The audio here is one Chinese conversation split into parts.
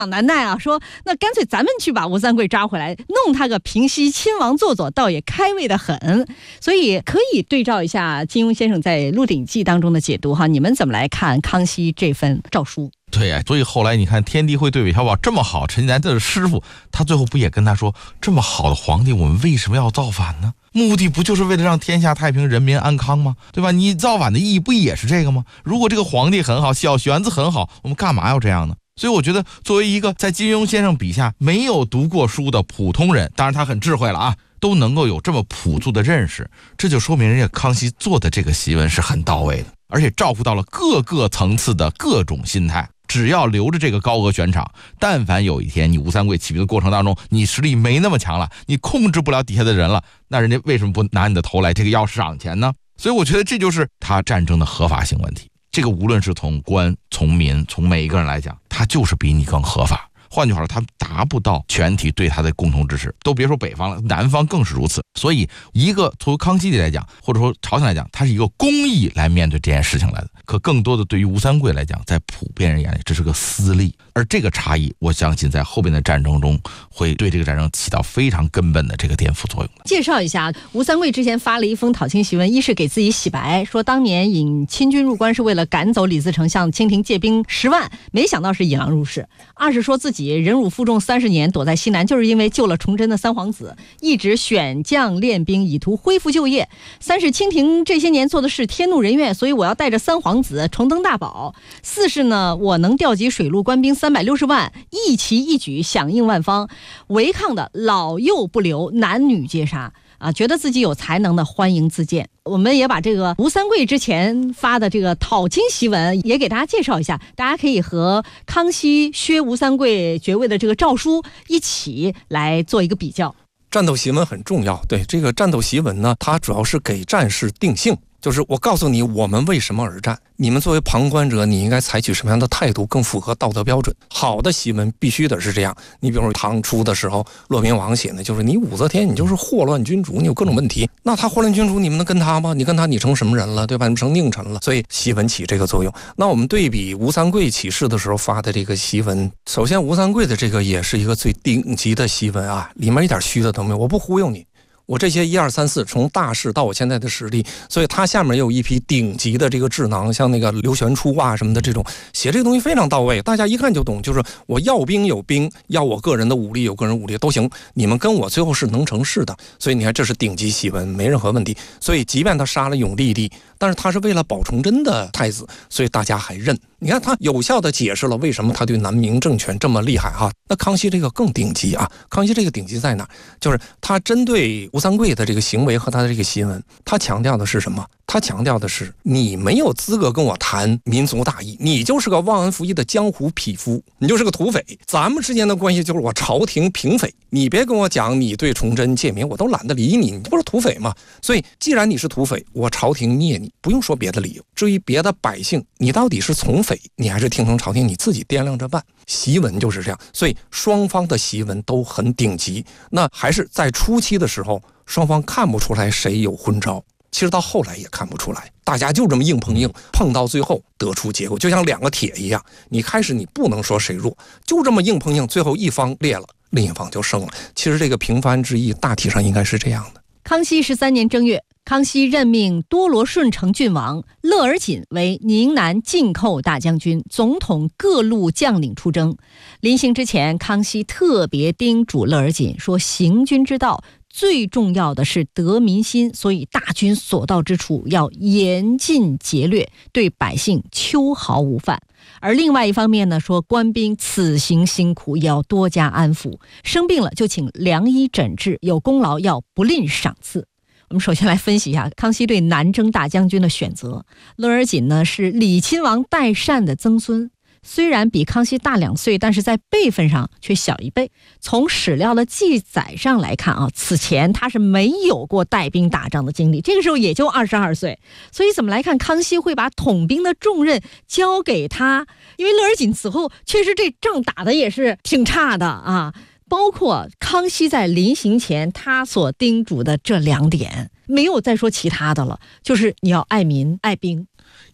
难耐啊，说那干脆咱们去把吴三桂抓回来，弄他个平西亲王做做，倒也开胃的很。所以可以对照一下金庸先生在《鹿鼎记》当中的解读哈，你们怎么来看康熙这份诏书？ 对呀，所以后来你看天地会对韦小宝这么好，陈近南的师傅，他最后不也跟他说，这么好的皇帝，我们为什么要造反呢？目的不就是为了让天下太平，人民安康吗？对吧？你造反的意义不也是这个吗？如果这个皇帝很好，小玄子很好，我们干嘛要这样呢？所以我觉得作为一个在金庸先生笔下没有读过书的普通人，当然他很智慧了啊，都能够有这么朴素的认识，这就说明人家康熙做的这个檄文是很到位的，而且照顾到了各个层次的各种心态。只要留着这个高额悬赏，但凡有一天你吴三桂起兵的过程当中，你实力没那么强了，你控制不了底下的人了，那人家为什么不拿你的头来这个要赏钱呢？所以我觉得这就是他战争的合法性问题。这个无论是从官从民从每一个人来讲，他就是比你更合法。换句话说，他达不到全体对他的共同支持，都别说北方了，南方更是如此。所以一个从康熙来讲，或者说朝廷来讲，他是一个公义来面对这件事情来的，可更多的对于吴三桂来讲，在普遍人眼里这是个私利，而这个差异我相信在后边的战争中会对这个战争起到非常根本的这个颠覆作用。 介绍一下，吴三桂之前发了一封讨清檄文，一是给自己洗白，说当年引清军入关是为了赶走李自成，向清廷借兵10万，没想到是引狼入室；二是说自己忍辱负重30年，躲在西南，就是因为救了崇祯的三皇子，一直选将练兵，以图恢复旧业；三是清廷这些年做的事天怒人怨，所以我要带着三皇子重登大宝；四是呢，我能调集水陆官兵360万，一齐一举响应万方，违抗的老幼不留，男女皆杀。觉得自己有才能的欢迎自荐。我们也把这个吴三桂之前发的这个讨清檄文也给大家介绍一下，大家可以和康熙削吴三桂爵位的这个诏书一起来做一个比较。 战斗檄文很重要，对，这个战斗檄文呢，它主要是给战士定性，就是我告诉你我们为什么而战，你们作为旁观者你应该采取什么样的态度更符合道德标准。好的檄文必须的是这样，你比如说唐初的时候骆宾王写的就是你武则天你就是祸乱君主，你有各种问题，那他祸乱君主你们能跟他吗？你跟他你成什么人了，对吧？你成佞臣了。所以檄文起这个作用。那我们对比吴三桂起事的时候发的这个檄文，首先吴三桂的这个也是一个最顶级的檄文啊，里面一点虚的都没有，我不忽悠你，我这些1、2、3、4从大事到我现在的实力，所以他下面也有一批顶级的这个智囊，像那个刘玄初啊什么的，这种写这个东西非常到位，大家一看就懂，就是我要兵有兵，要我个人的武力有个人武力都行，你们跟我最后是能成事的。所以你看这是顶级檄文，没任何问题。所以即便他杀了永历帝，但是他是为了保崇祯的太子，所以大家还认。你看他有效的解释了为什么他对南明政权这么厉害哈。那康熙这个更顶级啊，康熙这个顶级在哪？就是他针对吴三桂的这个行为和他的这个檄文，他强调的是什么？他强调的是你没有资格跟我谈民族大义，你就是个忘恩负义的江湖匹夫，你就是个土匪。咱们之间的关系就是我朝廷平匪，你别跟我讲你对崇祯借名，我都懒得理你，你不是土匪吗？所以既然你是土匪，我朝廷灭你，不用说别的理由。至于别的百姓，你到底是从匪，你还是听从朝廷，你自己掂量着办。檄文就是这样，所以双方的檄文都很顶级。那还是在初期的时候，双方看不出来谁有昏招，其实到后来也看不出来，大家就这么硬碰硬，碰到最后得出结果，就像2个铁一样，你开始你不能说谁弱，就这么硬碰硬，最后一方裂了，另一方就胜了。其实这个平番之役大体上应该是这样的。 康熙13年正月，康熙任命多罗顺承郡王乐而锦为宁南进寇大将军，总统各路将领出征。临行之前，康熙特别叮嘱乐而锦说，行军之道最重要的是得民心，所以大军所到之处要严禁劫掠，对百姓秋毫无犯。而另外一方面呢，说官兵此行辛苦，也要多加安抚，生病了就请良医诊治，有功劳要不吝赏赐。我们首先来分析一下康熙对南征大将军的选择。乐而锦呢是李亲王代善的曾孙，虽然比康熙大2岁，但是在辈分上却小1倍。从史料的记载上来看啊，此前他是没有过带兵打仗的经历，这个时候也就22岁。所以怎么来看康熙会把统兵的重任交给他？因为乐而锦此后确实这仗打的也是挺差的啊。包括康熙在临行前他所叮嘱的这2点，没有再说其他的了，就是你要爱民爱兵。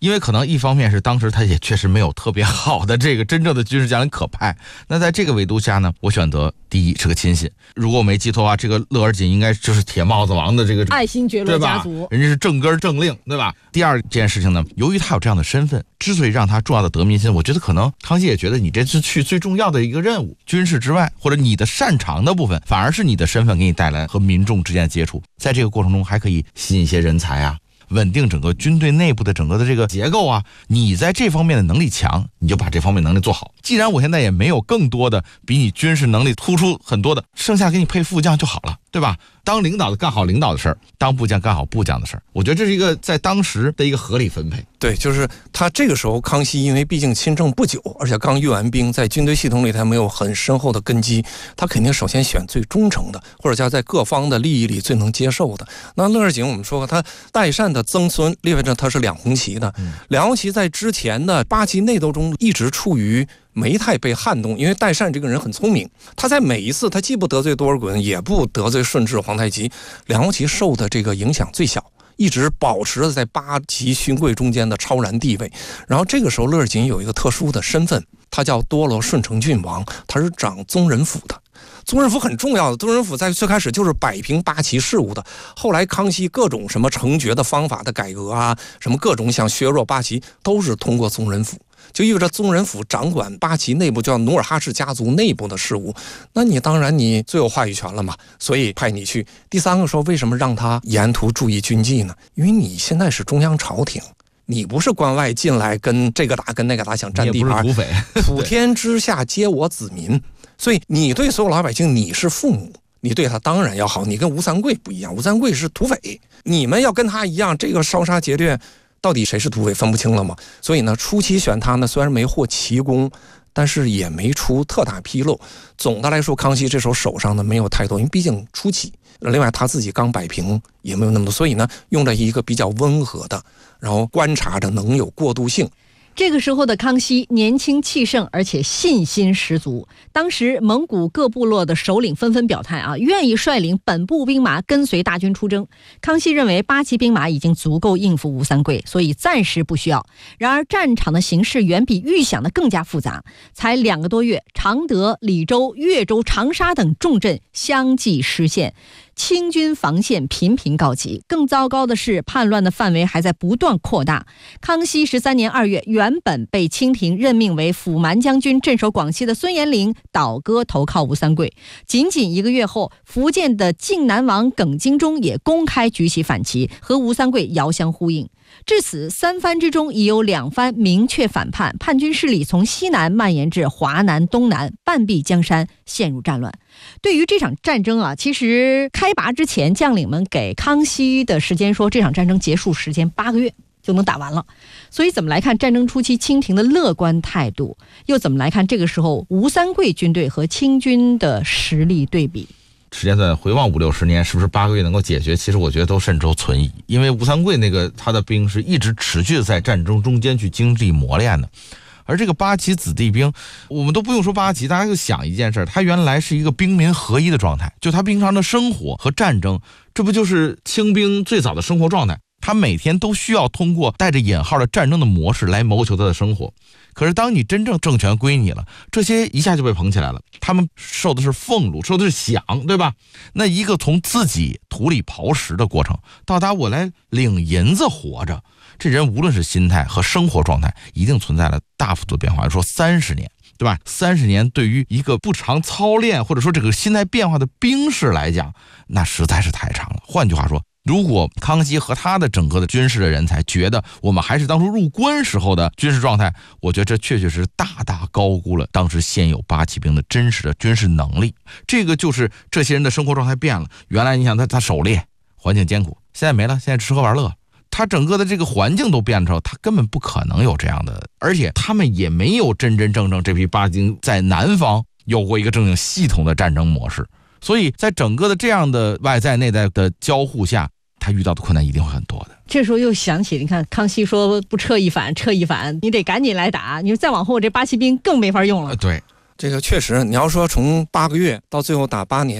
因为可能一方面是当时他也确实没有特别好的这个真正的军事将领可派。那在这个维度下呢，我选择第一是个亲信。如果我没记错啊，这个乐而锦应该就是铁帽子王的这个爱新觉罗家族， 人家是正根正令，对吧？第二件事情呢，由于他有这样的身份，之所以让他重要的得民心，我觉得可能康熙也觉得你这是去最重要的一个任务，军事之外或者你的擅长的部分，反而是你的身份给你带来和民众之间的接触，在这个过程中还可以吸引一些人才啊，稳定整个军队内部的整个的这个结构啊，你在这方面的能力强，你就把这方面能力做好。既然我现在也没有更多的比你军事能力突出很多的，剩下给你配副将就好了，对吧？当领导的干好领导的事儿，当部将干好部将的事儿，我觉得这是一个在当时的一个合理分配。 对，就是他这个时候，康熙因为毕竟亲政不久，而且刚阅完兵，在军队系统里他没有很深厚的根基，他肯定首先选最忠诚的，或者叫在各方的利益里最能接受的。那乐而锦我们说过，他代善的曾孙，意味着他是两红旗的。两红旗在之前的八旗内斗中一直处于没太被撼动，因为代善这个人很聪明，他在每一次他既不得罪多尔衮，也不得罪顺治、皇太极，两红旗受的这个影响最小，一直保持着在八旗勋贵中间的超然地位。然后这个时候乐而锦有一个特殊的身份，他叫多罗顺承郡王，他是掌宗人府的。宗人府很重要的，宗人府在最开始就是摆平八旗事务的，后来康熙各种什么成爵的方法的改革啊，什么各种想削弱八旗，都是通过宗人府，就意味着宗人府掌管八旗内部叫努尔哈赤家族内部的事务，那你当然你最有话语权了嘛，所以派你去。第三个说为什么让他沿途注意军纪呢？因为你现在是中央朝廷，你不是关外进来跟这个打跟那个打想占地盘，普天之下皆我子民，所以你对所有老百姓你是父母，你对他当然要好。你跟吴三桂不一样，吴三桂是土匪，你们要跟他一样，这个烧杀劫掠到底谁是土匪分不清了吗？所以呢，初期选他呢，虽然没获奇功，但是也没出特大纰漏。总的来说，康熙这时候手上呢没有太多，因为毕竟初期，另外他自己刚摆平，也没有那么多，所以呢，用了一个比较温和的，然后观察着能有过渡性。 这个时候的康熙年轻气盛，而且信心十足。当时蒙古各部落的首领纷纷表态啊，愿意率领本部兵马跟随大军出征。康熙认为八旗兵马已经足够应付吴三桂，所以暂时不需要。然而战场的形势远比预想的更加复杂，才2个多月，常德、李州、越州、长沙等重镇相继失陷，清军防线频频告急。更糟糕的是，叛乱的范围还在不断扩大。康熙13年2月，原本被清廷任命为辅蛮将军镇守广西的孙延龄倒戈投靠吴三桂。仅仅1个月后，福建的靖南王耿精忠也公开举起反旗，和吴三桂遥相呼应。至此，3藩之中已有2藩明确反叛，叛军势力从西南蔓延至华南、东南，半壁江山，陷入战乱。对于这场战争啊，其实开拔之前，将领们给康熙的时间说，这场战争结束时间8个月就能打完了。所以怎么来看战争初期清廷的乐观态度，又怎么来看这个时候吴三桂军队和清军的实力对比？ 时间段回望50-60年，是不是8个月能够解决？其实我觉得都甚周存疑，因为吴三桂那个他的兵是一直持续的在战争中间去经历磨练的。而这个八旗子弟兵，我们都不用说八旗，大家就想一件事，他原来是一个兵民合一的状态，就他平常的生活和战争，这不就是清兵最早的生活状态？他每天都需要通过带着引号的战争的模式来谋求他的生活。可是当你真正政权归你了，这些一下就被捧起来了，他们受的是俸禄，受的是饷，对吧？那一个从自己土里刨食的过程，到达我来领银子活着，这人无论是心态和生活状态，一定存在了大幅度的变化。说30年，对吧？30年对于一个不常操练或者说这个心态变化的兵士来讲，那实在是太长了。换句话说，如果康熙和他的整个的军事的人才觉得我们还是当初入关时候的军事状态，我觉得这确实大大高估了当时现有八旗兵的真实的军事能力。这个就是这些人的生活状态变了，原来你想他狩猎环境艰苦，现在没了，现在吃喝玩乐，他整个的这个环境都变了之后，他根本不可能有这样的，而且他们也没有真真正正这批八旗在南方有过一个正经系统的战争模式，所以在整个的这样的外在内在的交互下，他遇到的困难一定会很多的。 这时候又想起，你看康熙说不撤一反，撤一反你得赶紧来打，你再往后这八旗兵更没法用了。 对， 这个确实，你要说从8个月到最后打8年，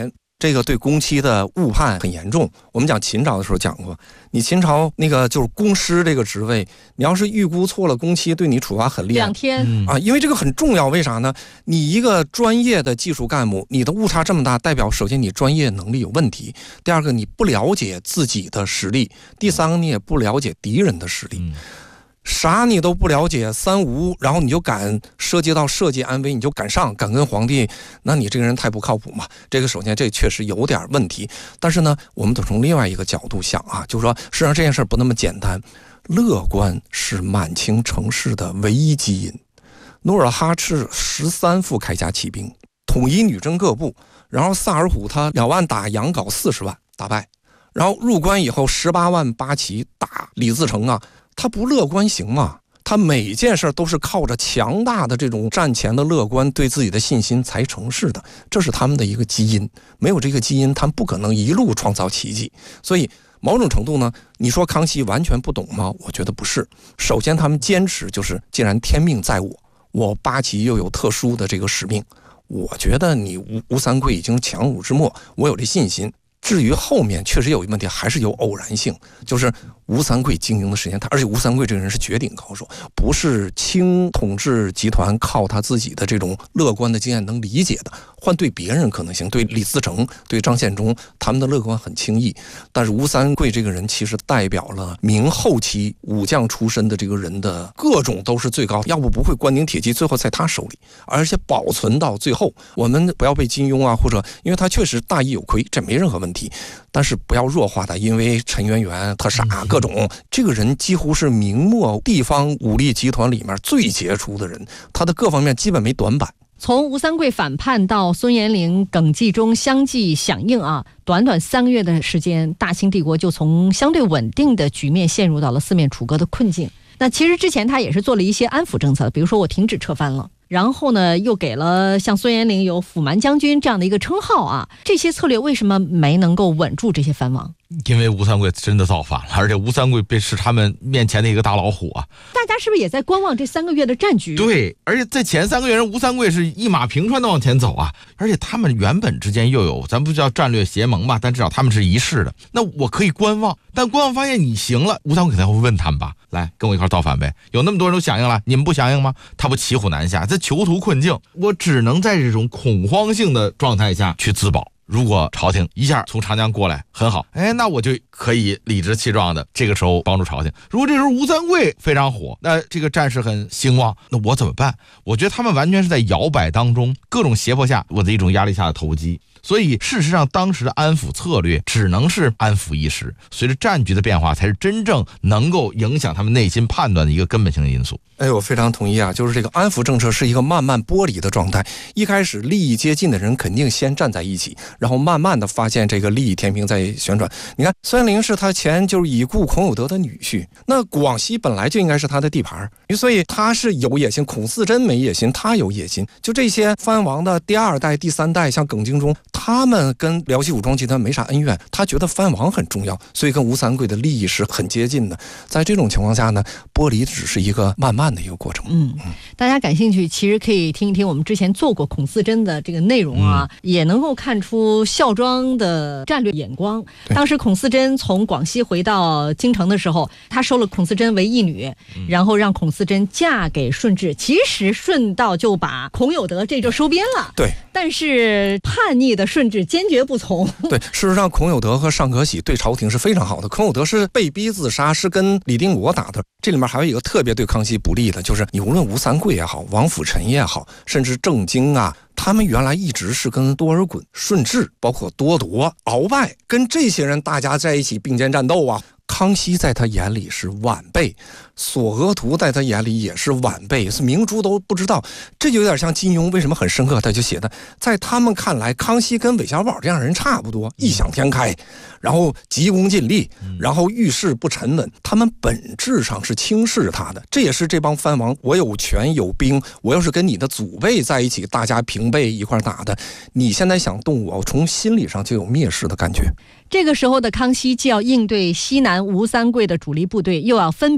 这个对工期的误判很严重。我们讲秦朝的时候讲过，你秦朝那个就是公师这个职位，你要是预估错了工期，对你处罚很厉害 2天啊，因为这个很重要。为啥呢？你一个专业的技术干部，你的误差这么大，代表首先你专业能力有问题，第二个你不了解自己的实力，第三个你也不了解敌人的实力。啥你都不了解，三无，然后你就敢涉及到社稷安危，你就敢敢跟皇帝，那你这个人太不靠谱嘛。这个首先这确实有点问题，但是呢，我们得从另外一个角度想啊，就是说实际上这件事不那么简单。乐观是满清城市的唯一基因。努尔哈赤13副铠甲骑兵，统一女真各部，然后萨尔浒他2万打杨镐40万打败，然后入关以后18万八旗打李自成啊。他不乐观行吗？他每件事都是靠着强大的这种战前的乐观，对自己的信心才成事的，这是他们的一个基因。没有这个基因，他们不可能一路创造奇迹。所以某种程度呢，你说康熙完全不懂吗？我觉得不是。首先他们坚持就是，既然天命在我八旗又有特殊的这个使命，我觉得你吴三桂已经强弩之末，我有这信心。至于后面确实有一个问题，还是有偶然性，就是吴三桂经营的时间而且吴三桂这个人是绝顶高手，不是清统治集团靠他自己的这种乐观的经验能理解的。换对别人可能行，对李自成、对张献忠，他们的乐观很轻易。但是吴三桂这个人其实代表了明后期武将出身的这个人的各种都是最高，要不会关宁铁骑最后在他手里，而且保存到最后。我们不要被金庸啊，或者因为他确实大义有亏，这没任何问题，但是不要弱化他，因为陈圆圆他傻各种。这个人几乎是明末地方武力集团里面最杰出的人，他的各方面基本没短板。 从吴三桂反叛到孙延龄、耿继忠相继响应啊，短短3个月的时间，大清帝国就从相对稳定的局面陷入到了四面楚歌的困境。那其实之前他也是做了一些安抚政策，比如说我停止撤藩了，然后呢又给了像孙延龄有抚蛮将军这样的一个称号啊。这些策略为什么没能够稳住这些藩王？ 因为吴三桂真的造反了，而且吴三桂是他们面前的一个大老虎啊。 大家是不是也在观望这3个月的战局？ 对，而且在前3个月人吴三桂是一马平川的往前走啊，而且他们原本之间又有咱不叫战略结盟吧，但至少他们是一致的。那我可以观望，但观望发现你行了，吴三桂肯定会问他们吧，来跟我一块造反呗，有那么多人都响应了，你们不响应吗？他不骑虎难下，在囚徒困境，我只能在这种恐慌性的状态下去自保。如果朝廷一下从长江过来很好，那我就可以理直气壮的这个时候帮助朝廷。如果这时候吴三桂非常火，那这个战事很兴旺，那我怎么办？我觉得他们完全是在摇摆当中，各种胁迫下，我的一种压力下的投机。所以事实上当时的安抚策略只能是安抚一时，随着战局的变化才是真正能够影响他们内心判断的一个根本性的因素。 我非常同意啊，就是这个安抚政策是一个慢慢剥离的状态。一开始利益接近的人肯定先站在一起，然后慢慢的发现这个利益天平在旋转。你看孙延龄是他前就是已故孔有德的女婿，那广西本来就应该是他的地盘，所以他是有野心。孔嗣珍没野心，他有野心。就这些藩王的第2代、第3代，像耿精忠，他们跟辽西武装集团没啥恩怨，他觉得藩王很重要，所以跟吴三桂的利益是很接近的。在这种情况下呢，剥离只是一个慢慢的一个过程。 大家感兴趣其实可以听一听我们之前做过孔嗣珍的这个内容啊，也能够看出孝庄的战略眼光。当时孔嗣珍从广西回到京城的时候，他收了孔嗣珍为义女，然后让孔嗣珍嫁给顺治。其实顺道就把孔有德这就收编了， 对， 但是叛逆的顺治坚决不从。 对，事实上孔有德和尚可喜对朝廷是非常好的。孔有德是被逼自杀，是跟李定国打的。这里面还有一个特别对康熙不利的，就是你无论吴三桂也好，王辅臣也好，甚至郑经啊，他们原来一直是跟多尔衮、顺治，包括多铎、鳌拜，跟这些人大家在一起并肩战斗啊。康熙在他眼里是晚辈，索额图在他眼里也是晚辈，是明珠都不知道。这就有点像金庸为什么很深刻，他就写的，在他们看来，康熙跟韦小宝这样人差不多，异想天开，然后急功近利，然后遇事不沉稳，他们本质上是轻视他的。这也是这帮藩王，我有权有兵，我要是跟你的祖辈在一起，大家平辈一块打的，你现在想动我，从心理上就有蔑视的感觉。 这个时候的康熙既要应对西南吴三桂的主力部队，又要分兵抵御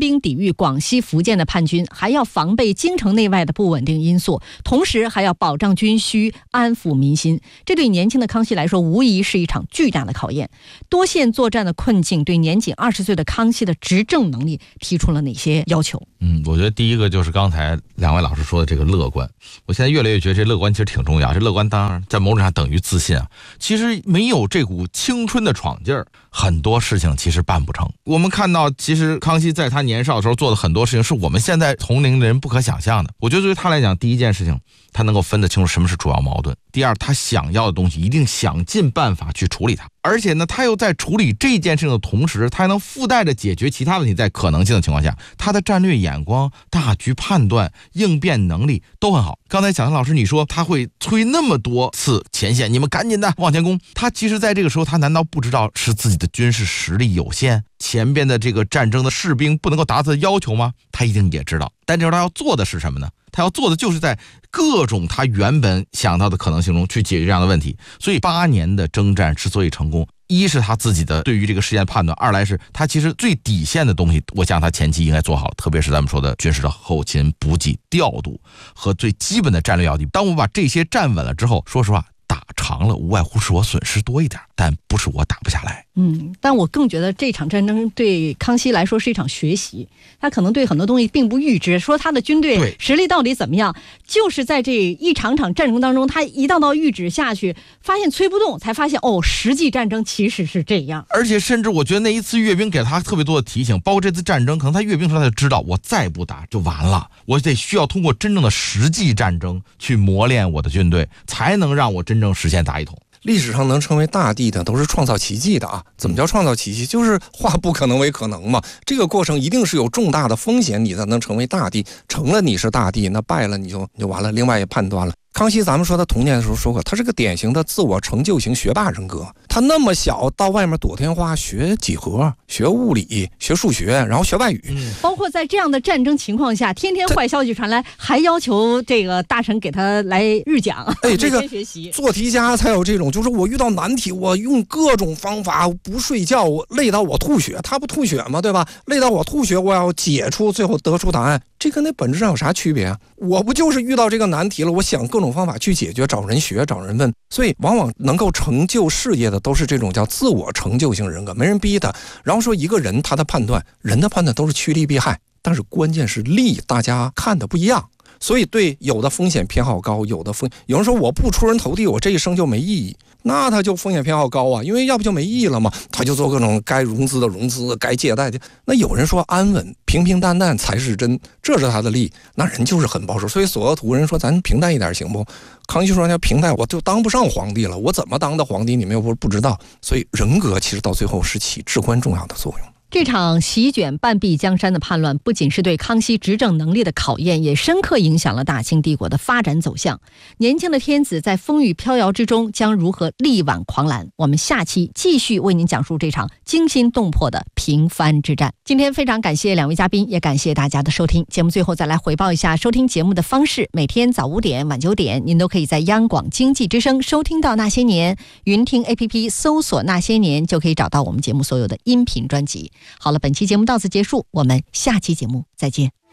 御广西、福建的叛军，还要防备京城内外的不稳定因素，同时还要保障军需、安抚民心。这对年轻的康熙来说，无疑是一场巨大的考验。多线作战的困境对年仅20岁的康熙的执政能力提出了哪些要求？ 我觉得第一个就是刚才两位老师说的这个乐观。我现在越来越觉得这乐观其实挺重要，这乐观当然在某种上等于自信啊。其实没有这股青春的闯劲儿，很多事情其实办不成。我们看到其实康熙在他年少的时候做的很多事情是我们现在同龄的人不可想象的。我觉得对于他来讲，第一件事情他能够分得清楚什么是主要矛盾，第二他想要的东西一定想尽办法去处理它，而且呢他又在处理这件事情的同时，他还能附带着解决其他问题。在可能性的情况下，他的战略眼光、大局判断、应变能力都很好。刚才小杨老师你说他会催那么多次前线，你们赶紧的往前攻，他其实在这个时候他难道不知道是自己的军事实力有限，前边的这个战争的士兵不能够达到要求吗？他一定也知道，但这时候他要做的是什么呢？他要做的就是在各种他原本想到的可能性中去解决这样的问题。所以8年的征战之所以成功，一是他自己的对于这个事件判断，二来是他其实最底线的东西，我想他前期应该做好了，特别是咱们说的军事的后勤补给调度和最基本的战略要地。当我把这些站稳了之后，说实话打长了无外乎是我损失多一点，但不是我打不下来。 但我更觉得这场战争对康熙来说是一场学习，他可能对很多东西并不预知，说他的军队实力到底怎么样，就是在这一场场战争当中，他一道道谕旨下去，发现催不动，才发现实际战争其实是这样。 而且甚至我觉得那一次阅兵给了他特别多的提醒，包括这次战争，可能他阅兵的时候他就知道，我再不打就完了，我得需要通过真正的实际战争去磨练我的军队，才能让我真正实现大一统。 历史上能成为大帝的都是创造奇迹的啊！怎么叫创造奇迹？就是化不可能为可能嘛。这个过程一定是有重大的风险，你才能成为大帝。成了你是大帝，那败了你就完了。另外也判断了，康熙咱们说他童年的时候说过，他是个典型的自我成就型学霸人格。他那么小到外面躲天花，学几何、学物理、学数学，然后学外语。 包括在这样的战争情况下，天天坏消息传来，还要求这个大臣给他来日讲。 这个做题家才有这种，就是我遇到难题，我用各种方法不睡觉，我累到我吐血，他不吐血吗？对吧？累到我吐血，我要解出，最后得出答案。这跟那本质上有啥区别啊？我不就是遇到这个难题了，我想各种方法去解决，找人学，找人问。所以往往能够成就事业的都是这种叫自我成就型人格，没人逼他。然后说一个人他的判断，人的判断都是趋利避害，但是关键是利，大家看的不一样。所以对有的风险偏好高，有人说我不出人头地，我这一生就没意义，那他就风险偏好高啊，因为要不就没意义了嘛，他就做各种该融资的融资，该借贷的。那有人说安稳平平淡淡才是真，这是他的利，那人就是很保守。所以索额图人说咱平淡一点行不？康熙说要平淡，我就当不上皇帝了，我怎么当的皇帝你们又不知道。所以人格其实到最后是起至关重要的作用。 这场席卷半壁江山的叛乱，不仅是对康熙执政能力的考验，也深刻影响了大清帝国的发展走向。年轻的天子在风雨飘摇之中，将如何力挽狂澜？我们下期继续为您讲述这场惊心动魄的平藩之战。今天非常感谢两位嘉宾，也感谢大家的收听。节目最后再来回报一下收听节目的方式：每天早5点、晚9点，您都可以在央广经济之声收听到《那些年》，云听 APP 搜索《那些年》就可以找到我们节目所有的音频专辑。好了，本期节目到此结束，我们下期节目再见。